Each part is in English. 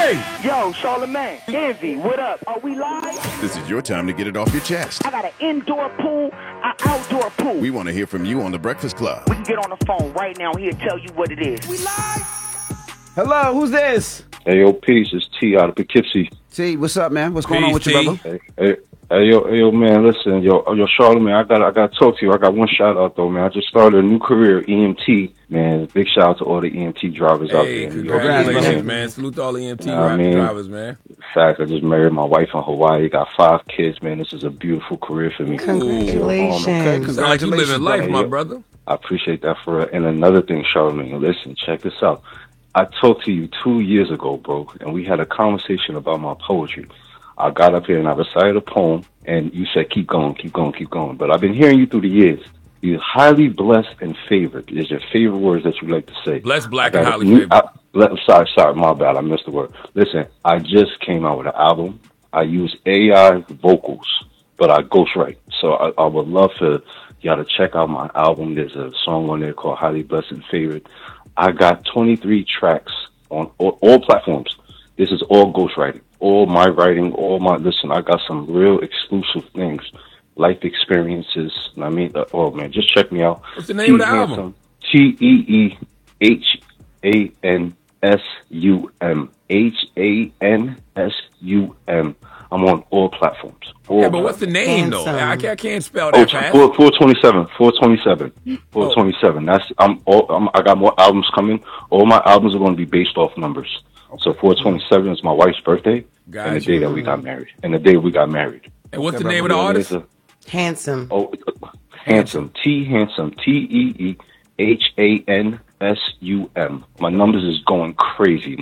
Hey! Yo, Charlamagne, Envy, what up? Are we live? This is your time to get it off your chest. I got an indoor pool, an outdoor pool. We want to hear from you on The Breakfast Club. We can get on the phone right now. He'll tell you what it is. We live? Hello, who's this? Hey, yo, peace. It's T out of Poughkeepsie. T, what's up, man? What's going on with you, brother? Hey, yo, man, listen, yo, Charlamagne, I gotta talk to you. I got one shout out though, man. I just started a new career, EMT, man. Big shout out to all the EMT drivers out there. Congratulations, man. Salute to all the EMT drivers, man. In fact, I just married my wife in Hawaii. Got 5 kids, man. This is a beautiful career for me. Congratulations. Sound like you living life, my brother. I appreciate that for it. And another thing, Charlamagne, listen, check this out. I talked to you 2 years ago, bro, and we had a conversation about my poetry. I got up here and I recited a poem, and you said, keep going, keep going, keep going. But I've been hearing you through the years. You're highly blessed and favored. Is your favorite words that you like to say. Blessed, black, and highly favored. Sorry, my bad. I missed the word. Listen, I just came out with an album. I use AI vocals, but I ghostwrite. So I would love for y'all to check out my album. There's a song on there called Highly Blessed and Favored. I got 23 tracks on all platforms. This is all ghostwriting, all my writing, listen, I got some real exclusive things, life experiences. I mean, oh man, just check me out. What's the name of the album? TEEHANSUM. HANSUM. I'm on all platforms. Yeah, but what's the name though? I can't spell that fast. 427. 427. I got more albums coming. All my albums are going to be based off numbers. So 427 is my wife's birthday, and the day that we got married. And what's the name of the artist? Handsome. Oh, Handsome. Handsome. TEEHANSUM. My numbers is going crazy.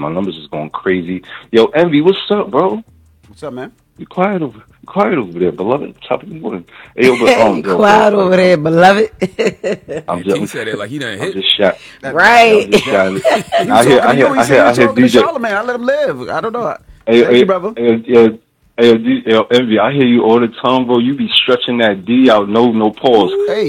Yo, Envy, what's up, bro? What's up, man? You quiet over there, beloved. Top of the morning. Hey, quiet over there, beloved. He said it like he done hit. I'm just shot. Right. I hear DJ. Charlamagne, I let him live. I don't know. Hey, brother. Envy, I hear you all the time, bro. You be stretching that D out, no pause. Hey,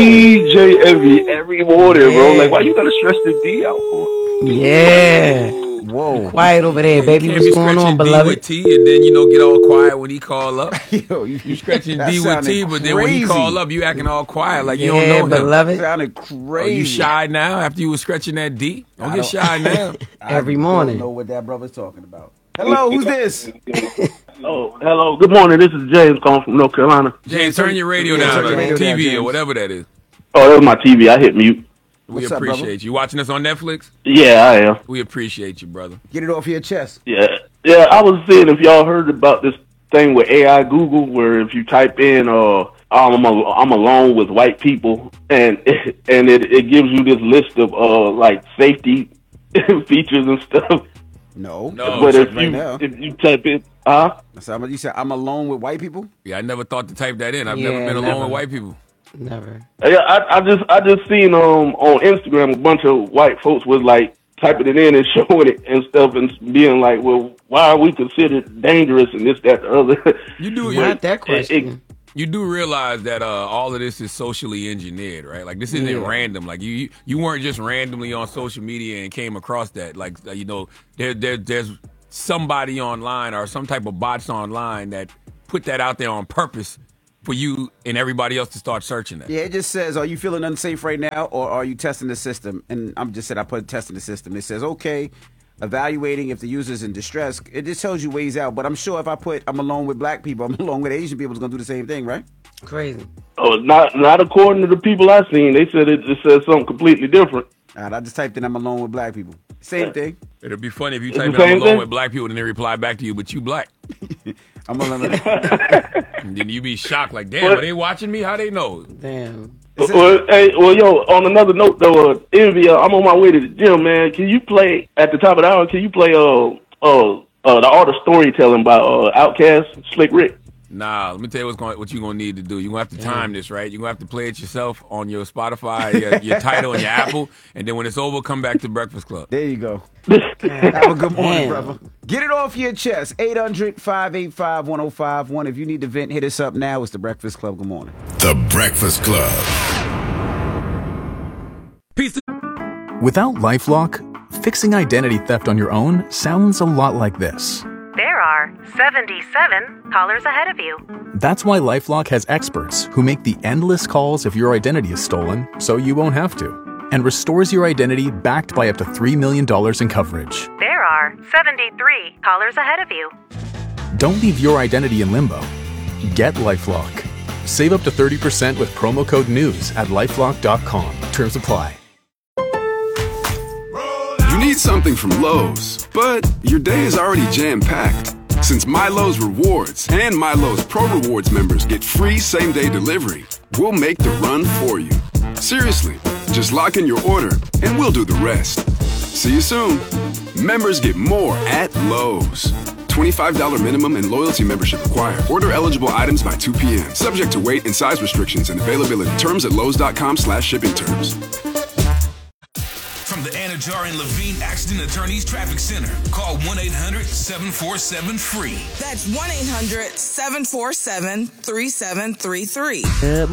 DJ Envy every morning, bro. Like, why you gotta stretch the D out for? Yeah. Whoa. Be quiet over there, baby. What's going on, beloved? D with T, and then get all quiet when he call up. Yo, you stretching D with T, but then when he call up, you acting all quiet like you don't know him. Beloved. Sounded crazy. Are you shy now after you was stretching that D? Don't get shy now. Every morning. I don't know what that brother's talking about. Hello, who's this? Oh, hello. Good morning. This is James calling from North Carolina. James, turn your radio down, or TV, or whatever that is. Oh, that was my TV. I hit mute. We appreciate you. Watching us on Netflix? Yeah, I am. We appreciate you, brother. Get it off your chest. Yeah. I was seeing if y'all heard about this thing with AI Google, where if you type in I'm alone with white people, and it gives you this list of like safety features and stuff. No. But if you type in, You said I'm alone with white people? Yeah, I never thought to type that in. I've never been alone with white people. Never. Yeah, I just seen on Instagram a bunch of white folks was like typing it in and showing it and stuff and being like, well, why are we considered dangerous and this, that, the other? You do not that question. You do realize that all of this is socially engineered, right? Like this isn't random. Like you weren't just randomly on social media and came across that. Like there's somebody online or some type of bots online that put that out there on purpose for you and everybody else to start searching that. Yeah, it just says, are you feeling unsafe right now, or are you testing the system? And I put testing the system. It says, okay, evaluating if the user's in distress. It just tells you ways out. But I'm sure if I put I'm alone with black people, I'm alone with Asian people, it's going to do the same thing, right? Crazy. Oh, not according to the people I've seen. They said it just says something completely different. All right, I just typed in I'm alone with black people. Same thing. It'll be funny if you type in I'm alone with black people and they reply back to you, but you black. I'm alone with and then you be shocked like, damn, are they watching me? How they know? Damn. Yo, on another note though, Envy, I'm on my way to the gym, man. Can you play at the top of the hour? Can you play the art of storytelling by Outkast, Slick Rick? Nah, let me tell you what you're gonna need to do. You're gonna have to time this, right? You're gonna have to play it yourself on your Spotify, your Tidal, and your Apple, and then when it's over, come back to Breakfast Club. There you go. Have a good morning, brother. Get it off your chest. 800-585-1051. If you need to vent, hit us up now. It's the Breakfast Club. Good morning. The Breakfast Club. Peace. Without LifeLock, fixing identity theft on your own sounds a lot like this. There are 77 callers ahead of you. That's why LifeLock has experts who make the endless calls if your identity is stolen so you won't have to, and restores your identity backed by up to $3 million in coverage. There are 73 callers ahead of you. Don't leave your identity in limbo. Get LifeLock. Save up to 30% with promo code NEWS at LifeLock.com. Terms apply. You need something from Lowe's, but your day is already jam-packed. Since MyLowe's Rewards and MyLowe's Pro Rewards members get free same-day delivery, we'll make the run for you. Seriously, just lock in your order and we'll do the rest. See you soon. Members get more at Lowe's. $25 minimum and loyalty membership required. Order eligible items by 2 p.m. Subject to weight and size restrictions and availability. Terms at Lowe's.com/shipping terms. From the Anajar and Levine Accident Attorneys Traffic Center, call 1-800-747-FREE. That's 1-800-747-3733.